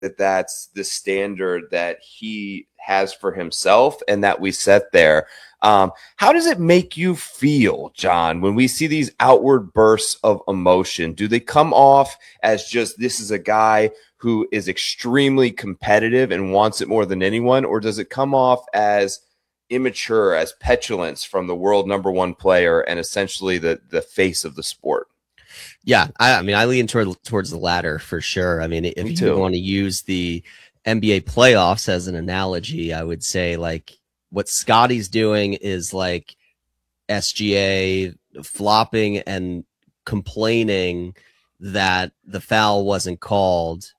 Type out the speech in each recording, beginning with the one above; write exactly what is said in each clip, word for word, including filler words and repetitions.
that that's the standard that he has for himself and that we set there. Um, how does it make you feel, John, when we see these outward bursts of emotion? Do they come off as just this is a guy who is extremely competitive and wants it more than anyone, or does it come off as immature, as petulance from the world number one player and essentially the the face of the sport? Yeah, I, I mean, I lean toward, towards the latter for sure. I mean, if Me you too. want to use the N B A playoffs as an analogy, I would say like what Scotty's doing is like S G A flopping and complaining that the foul wasn't called,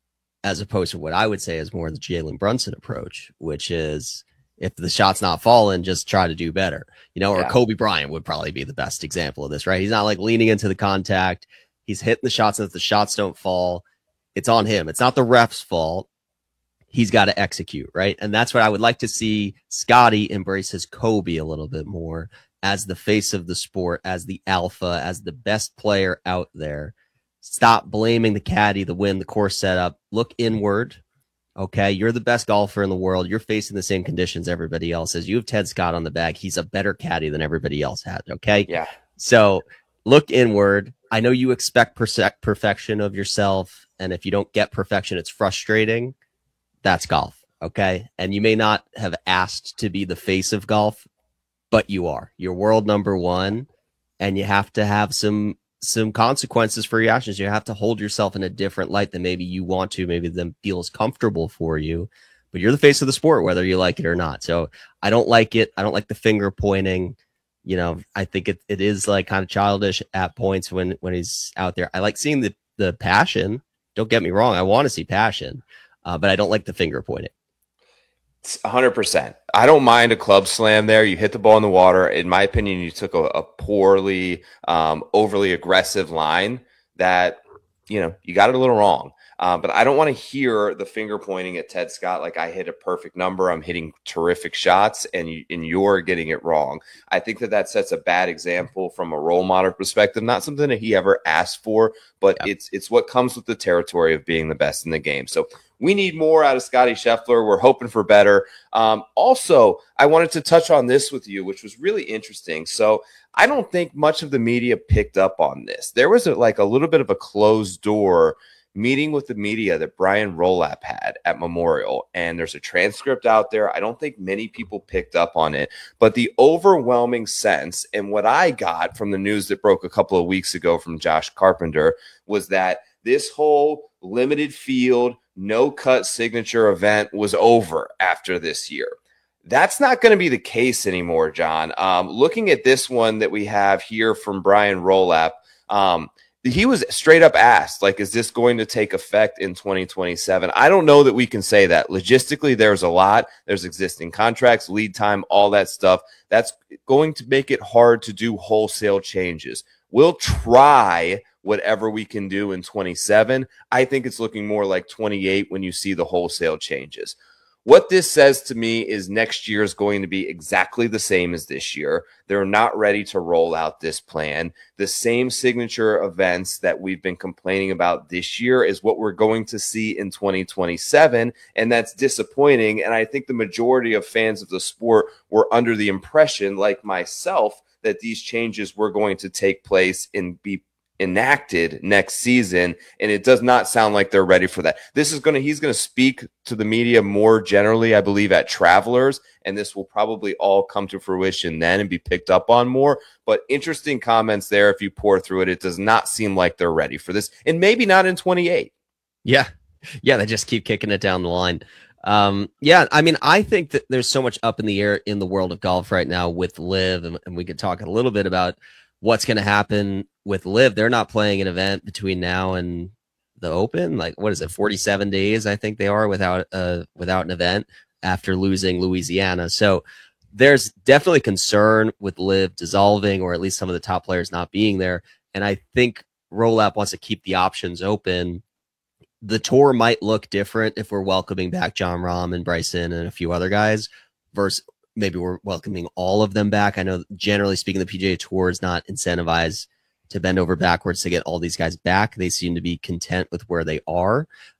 as opposed to what I would say is more the Jalen Brunson approach, which is if the shot's not falling, just try to do better, you know, or Yeah. Kobe Bryant would probably be the best example of this, right? He's not like leaning into the contact. He's hitting the shots. And if the shots don't fall, it's on him. It's not the ref's fault. He's got to execute, right? And that's what I would like to see Scotty embrace his Kobe a little bit more as the face of the sport, as the alpha, as the best player out there. Stop blaming the caddy, the win, the course setup. Look inward. Okay, you're the best golfer in the world. You're facing the same conditions everybody else is. You have Ted Scott on the bag. He's a better caddy than everybody else had. Okay, Yeah. So look inward. I know you expect perse- perfection of yourself, and if you don't get perfection, it's frustrating. That's golf. Okay, and you may not have asked to be the face of golf, but you are. You're world number one, and you have to have some some consequences for your actions. You have to hold yourself in a different light than maybe you want to, maybe them feels comfortable for you, but you're the face of the sport, whether you like it or not. So I don't like it. I don't like the finger pointing. You know, I think it, it is like kind of childish at points when, when he's out there. I like seeing the, the passion. Don't get me wrong. I want to see passion, uh, but I don't like the finger pointing. one hundred percent. I don't mind a club slam there. You hit the ball in the water. In my opinion, you took a, a poorly, um, overly aggressive line that, you know, you got it a little wrong. Uh, but I don't want to hear the finger pointing at Ted Scott like I hit a perfect number. I'm hitting terrific shots, and, you, and you're getting it wrong. I think that that sets a bad example from a role model perspective. Not something that he ever asked for, but yeah. it's it's what comes with the territory of being the best in the game. So we need more out of Scotty Scheffler. We're hoping for better. Um, also, I wanted to touch on this with you, which was really interesting. So I don't think much of the media picked up on this. There was a, like a little bit of a closed door meeting with the media that Brian Rolapp had at Memorial, and there's a transcript out there. I don't think many people picked up on it, but the overwhelming sense, and what I got from the news that broke a couple of weeks ago from Josh Carpenter, was that this whole limited field, no cut signature event was over after this year. That's not going to be the case anymore, John. Um, looking at this one that we have here from Brian Rolapp, um, he was straight up asked, like, is this going to take effect in twenty twenty-seven? I don't know that we can say that. Logistically, there's a lot. There's existing contracts, lead time, all that stuff. That's going to make it hard to do wholesale changes. We'll try whatever we can do in twenty-seven. I think it's looking more like twenty-eight when you see the wholesale changes. What this says to me is next year is going to be exactly the same as this year. They're not ready to roll out this plan. The same signature events that we've been complaining about this year is what we're going to see in twenty twenty-seven, and that's disappointing. And I think the majority of fans of the sport were under the impression, like myself, that these changes were going to take place and be enacted next season, and it does not sound like they're ready for that. This is going to, he's going to speak to the media more generally, I believe, at Travelers, and this will probably all come to fruition then and be picked up on more. But interesting comments there. If you pour through it, it does not seem like they're ready for this, and maybe not in twenty-eight. Yeah. Yeah. They just keep kicking it down the line. Um, yeah, I mean, I think that there's so much up in the air in the world of golf right now with Liv, and, and we could talk a little bit about what's going to happen with Liv. They're not playing an event between now and the Open. Like, what is it, forty-seven days, I think they are, without uh without an event after losing Louisiana. So there's definitely concern with Liv dissolving, or at least some of the top players not being there. And I think Rolapp wants to keep the options open. The tour might look different if we're welcoming back Jon Rahm and Bryson and a few other guys versus maybe we're welcoming all of them back. I know, generally speaking, the P G A Tour is not incentivized to bend over backwards to get all these guys back. They seem to be content with where they are.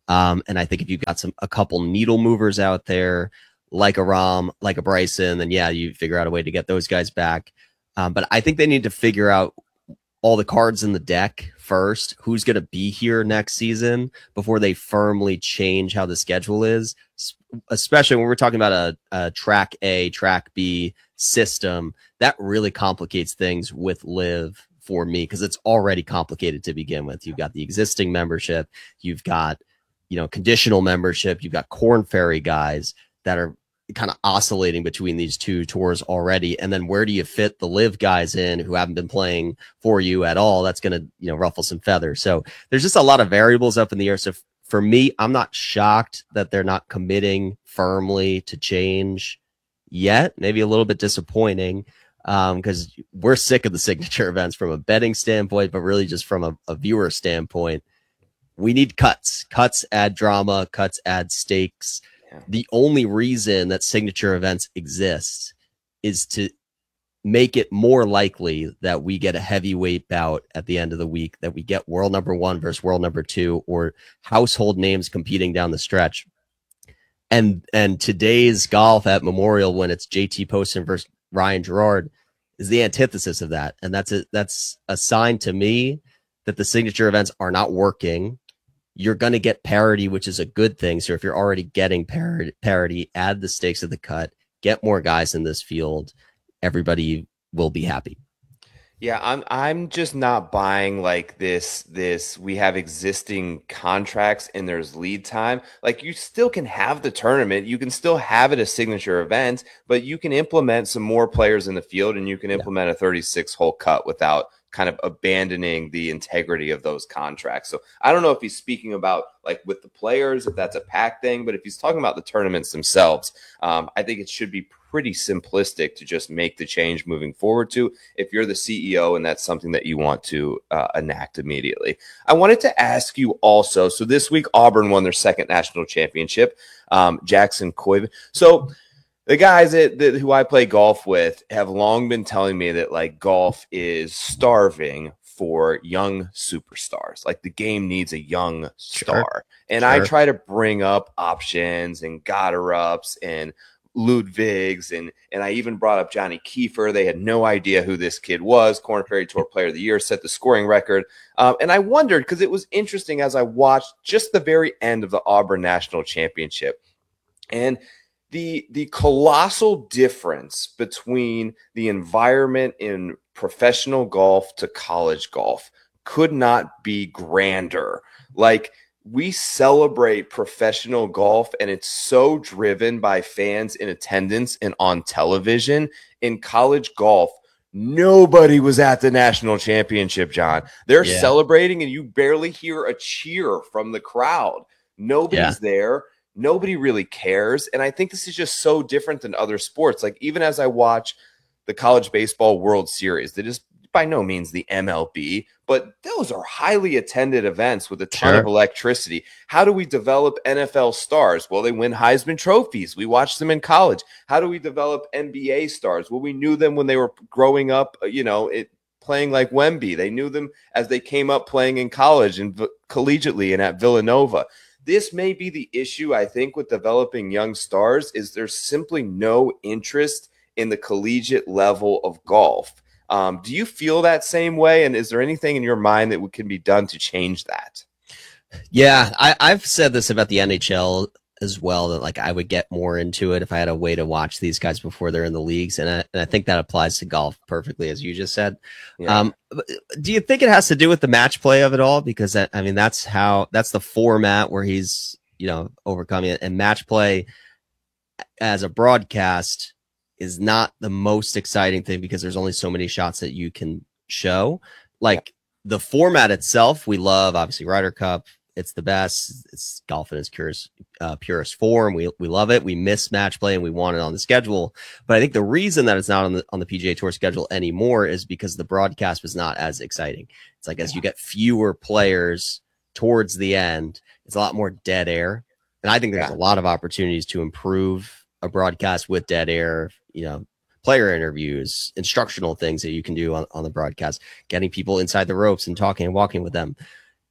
Um, and I think if you've got some a couple needle movers out there, like a Rom, like a Bryson, then yeah, you figure out a way to get those guys back. Um, but I think they need to figure out all the cards in the deck first, who's going to be here next season before they firmly change how the schedule is, especially when we're talking about a, a track A, track B system. That really complicates things with Live for me, because it's already complicated to begin with. You've got the existing membership, you've got, you know, conditional membership, you've got Corn Ferry guys that are kind of oscillating between these two tours already. And then where do you fit the Live guys in who haven't been playing for you at all? That's going to, you know, ruffle some feathers. So there's just a lot of variables up in the air. So f- for me, I'm not shocked that they're not committing firmly to change yet. Maybe a little bit disappointing, um, because we're sick of the signature events from a betting standpoint, but really just from a, a viewer standpoint. We need cuts. Cuts add drama. Cuts add stakes. The only reason that signature events exist is to make it more likely that we get a heavyweight bout at the end of the week, that we get world number one versus world number two, or household names competing down the stretch. And and today's golf at Memorial, when it's J T Poston versus Ryan Gerard, is the antithesis of that. And that's a, that's a sign to me that the signature events are not working. You're going to get parity, which is a good thing. So if you're already getting par- parity, add the stakes of the cut, get more guys in this field. Everybody will be happy. Yeah, I'm I'm just not buying like this this we have existing contracts and there's lead time. Like, you still can have the tournament, you can still have it a signature event, but you can implement some more players in the field and you can implement yeah. a thirty-six hole cut without kind of abandoning the integrity of those contracts. So I don't know if he's speaking about like with the players, if that's a pack thing, but if he's talking about the tournaments themselves, um, I think it should be pretty simplistic to just make the change moving forward to, if you're the C E O and that's something that you want to uh, enact immediately. I wanted to ask you also, so this week Auburn won their second national championship, um, Jackson Coiv. So the guys that, that who I play golf with have long been telling me that like golf is starving for young superstars. Like, the game needs a young star. Sure. And sure. I try to bring up options and Gotterups and Ludwigs, and and I even brought up Johnny Kiefer. They had no idea who this kid was. Corn Ferry Tour Player of the Year, set the scoring record. Um, and I wondered, because it was interesting as I watched just the very end of the Auburn National Championship. And The the colossal difference between the environment in professional golf to college golf could not be grander. Like, we celebrate professional golf, and it's so driven by fans in attendance and on television. In college golf, nobody was at the national championship, John. They're yeah. celebrating, and you barely hear a cheer from the crowd. Nobody's yeah. there. Nobody really cares. And I think this is just so different than other sports. Like, even as I watch the College Baseball World Series, that is by no means the M L B, but those are highly attended events with a ton sure. of electricity. How do we develop N F L stars? Well, they win Heisman trophies. We watched them in college. How do we develop N B A stars? Well, we knew them when they were growing up, you know, it, playing like Wemby. They knew them as they came up playing in college and v- collegiately and at Villanova. This may be the issue, I think, with developing young stars, is there's simply no interest in the collegiate level of golf. Um, do you feel that same way? And is there anything in your mind that can be done to change that? Yeah, I, I've said this about the N H L as well, that like I would get more into it if I had a way to watch these guys before they're in the leagues. And I, and I think that applies to golf perfectly, as you just said. Yeah. Um, do you think it has to do with the match play of it all? Because that, I mean, that's how, that's the format where he's, you know, overcoming it. And match play as a broadcast is not the most exciting thing, because there's only so many shots that you can show. Like, the format itself, we love, obviously, Ryder Cup. It's the best. It's golf in its purest, uh, purest form. We we love it. We miss match play and we want it on the schedule. But I think the reason that it's not on the on the P G A Tour schedule anymore is because the broadcast was not as exciting. It's like, as you get fewer players towards the end, it's a lot more dead air. And I think there's yeah. a lot of opportunities to improve a broadcast with dead air, you know, player interviews, instructional things that you can do on, on the broadcast, getting people inside the ropes and talking and walking with them.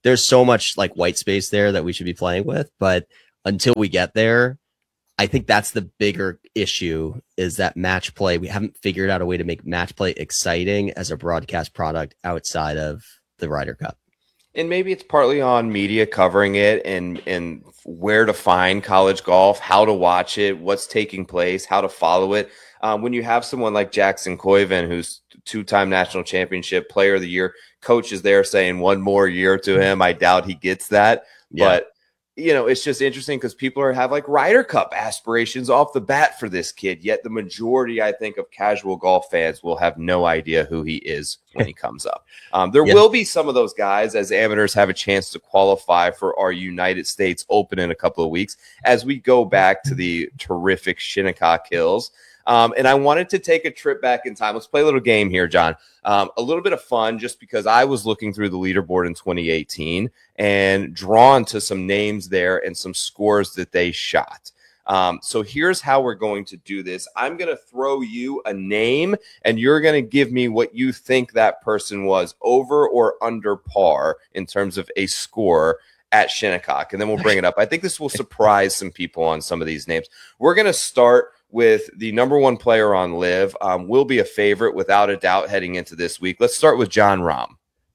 there's so much like white space there that we should be playing with. But until we get there, I think that's the bigger issue, is that match play. We haven't figured out a way to make match play exciting as a broadcast product outside of the Ryder Cup. And maybe it's partly on media covering it and and where to find college golf, how to watch it, what's taking place, how to follow it. Um, when you have someone like Jackson Koiven, who's two-time national championship player of the year, coach is there saying one more year to him. I doubt he gets that. Yeah. But, you know, it's just interesting because people are have like Ryder Cup aspirations off the bat for this kid. Yet the majority, I think, of casual golf fans will have no idea who he is when he comes up. Um, there yeah. will be some of those guys as amateurs have a chance to qualify for our United States Open in a couple of weeks as we go back to the terrific Shinnecock Hills. Um, and I wanted to take a trip back in time. Let's play a little game here, John. Um, a little bit of fun just because I was looking through the leaderboard in twenty eighteen and drawn to some names there and some scores that they shot. Um, so here's how we're going to do this. I'm going to throw you a name, and you're going to give me what you think that person was, over or under par in terms of a score at Shinnecock, and then we'll bring it up. I think this will surprise some people on some of these names. We're going to start with the number one player on Live. Um, will be a favorite without a doubt heading into this week. Let's start with Jon Rahm.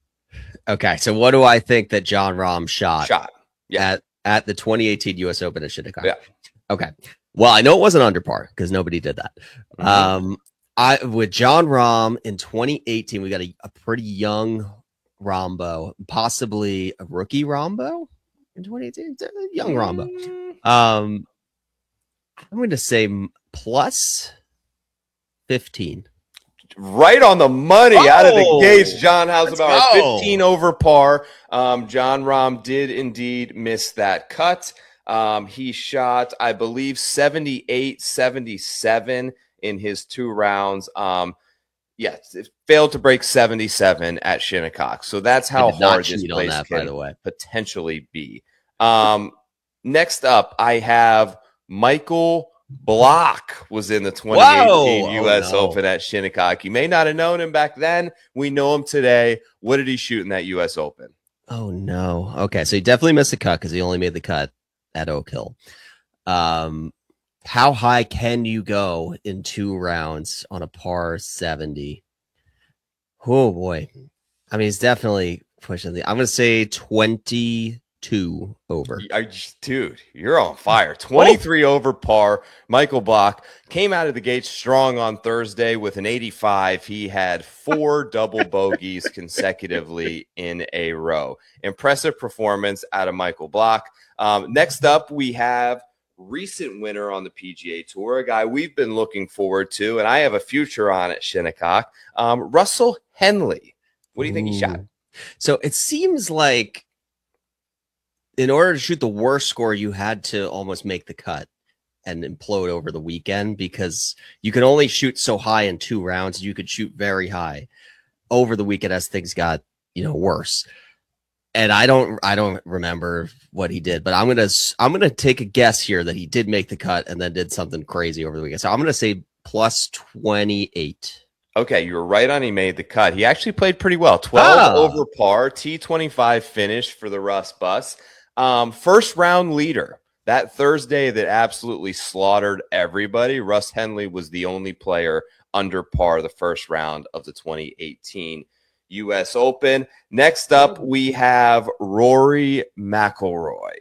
Okay, so what do I think that Jon Rahm shot? Shot, yeah, at at the twenty eighteen U S Open at Shinnecock? Yeah. Okay. Well, I know it wasn't under par because nobody did that. Mm-hmm. Um, I with Jon Rahm in twenty eighteen, we got a, a pretty young Rahmbo, possibly a rookie Rahmbo in twenty eighteen. Young Rahmbo. Um, I'm going to say plus fifteen. Right on the money oh, out of the gates. John, how's about go. fifteen over par? Um, Jon Rahm did indeed miss that cut. Um, he shot, I believe, seventy-eight, seventy-seven in his two rounds. Um, yes, it failed to break seventy-seven at Shinnecock. So that's how hard this place that, can by the way. potentially be. Um, next up, I have Michael Block was in the twenty eighteen Whoa! U S Oh, no. Open at Shinnecock. You may not have known him back then. We know him today. What did he shoot in that U S Open? Oh, no. Okay, so he definitely missed the cut because he only made the cut at Oak Hill. Um, how high can you go in two rounds on a par seventy? Oh, boy. I mean, he's definitely pushing the – I'm going to say twenty-two over. Dude, you're on fire. twenty-three oh. over par. Michael Block came out of the gate strong on Thursday with an eighty-five. He had four double bogeys consecutively in a row. Impressive performance out of Michael Block. Um, next up, we have recent winner on the P G A Tour, a guy we've been looking forward to, and I have a future on at Shinnecock, um, Russell Henley. What do you think Ooh. he shot? So it seems like in order to shoot the worst score, you had to almost make the cut and implode over the weekend because you can only shoot so high in two rounds. You could shoot very high over the weekend as things got, you know, worse. And I don't, I don't remember what he did, but I'm gonna, I'm gonna take a guess here that he did make the cut and then did something crazy over the weekend. So I'm gonna say plus twenty-eight. Okay, you were right on. He made the cut. He actually played pretty well. twelve oh. over par, T twenty-five finish for the Russ Bus. Um, first round leader that Thursday that absolutely slaughtered everybody. Russ Henley was the only player under par the first round of the twenty eighteen U S Open. Next up, we have Rory McIlroy.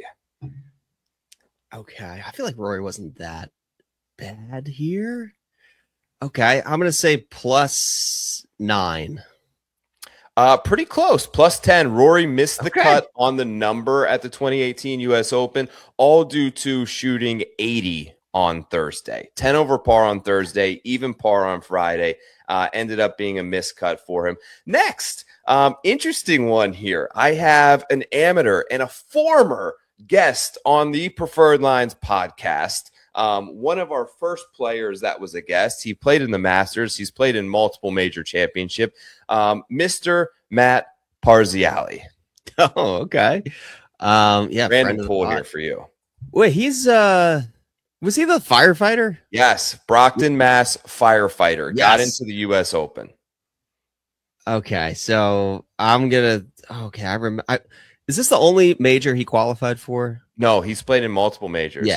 Okay, I feel like Rory wasn't that bad here. Okay, I'm going to say plus nine. Uh, pretty close, plus ten. Rory missed the okay. cut on the number at the twenty eighteen U S Open, all due to shooting eighty on Thursday. ten over par on Thursday, even par on Friday. Uh, ended up being a miscut for him. Next, um, interesting one here. I have an amateur and a former guest on the Preferred Lines podcast. Um, one of our first players that was a guest. He played in the Masters. He's played in multiple major championship. Um, Mister Matt Parziale. Oh, okay. Um, yeah, random pool here for you. Wait, he's uh, was he the firefighter? Yes, Brockton, Mass firefighter. Yes. Got into the U S Open. Okay, so I'm gonna. Okay, I remember. I, Is this the only major he qualified for? No, he's played in multiple majors. Yeah.